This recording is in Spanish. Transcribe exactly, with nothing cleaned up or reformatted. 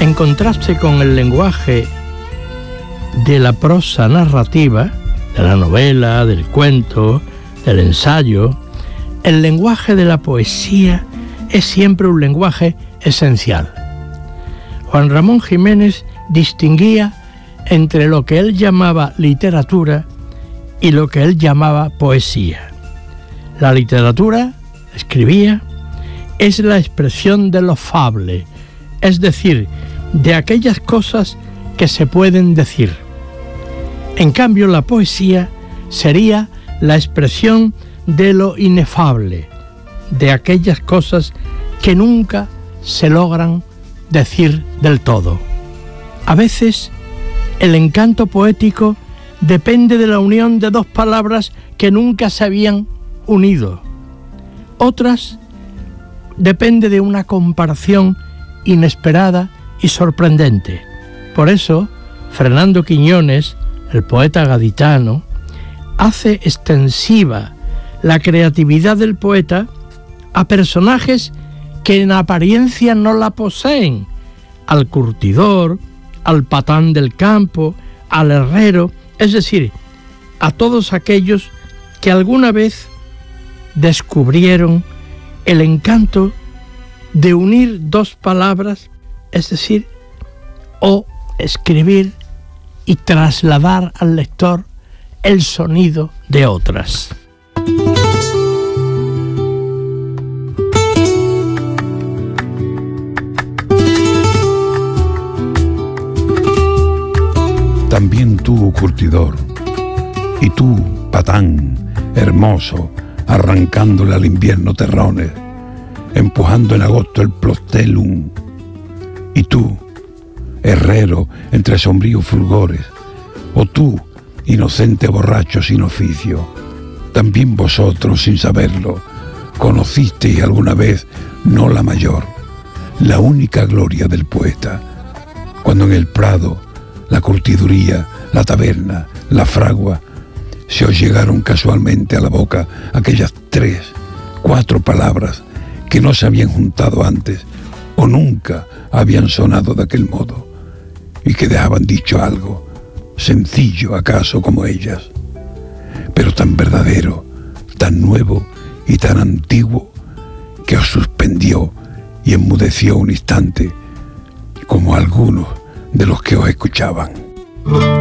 En contraste con el lenguaje de la prosa narrativa, de la novela, del cuento, del ensayo, el lenguaje de la poesía es siempre un lenguaje esencial. Juan Ramón Jiménez distinguía entre lo que él llamaba literatura y lo que él llamaba poesía. La literatura, escribía, es la expresión de lo fable, es decir, de aquellas cosas que se pueden decir. En cambio, la poesía sería la expresión de lo inefable, de aquellas cosas que nunca se logran decir del todo. A veces, el encanto poético depende de la unión de dos palabras que nunca se habían unido. Otras, depende de una comparación inesperada y sorprendente. Por eso, Fernando Quiñones, el poeta gaditano, hace extensiva la creatividad del poeta a personajes que en apariencia no la poseen: al curtidor, al patán del campo, al herrero, es decir, a todos aquellos que alguna vez descubrieron el encanto de unir dos palabras, es decir, o escribir y trasladar al lector el sonido de otras. También tú, curtidor, y tú, patán, hermoso, arrancándole al invierno terrones, empujando en agosto el prostelum, y tú, herrero entre sombríos fulgores, o tú, inocente borracho sin oficio, también vosotros, sin saberlo, conocisteis alguna vez no la mayor, la única gloria del poeta, cuando en el prado, la curtiduría, la taberna, la fragua, se os llegaron casualmente a la boca aquellas tres, cuatro palabras que no se habían juntado antes o nunca habían sonado de aquel modo, y que dejaban dicho algo, sencillo acaso como ellas, pero tan verdadero, tan nuevo y tan antiguo, que os suspendió y enmudeció un instante, como algunos de los que os escuchaban.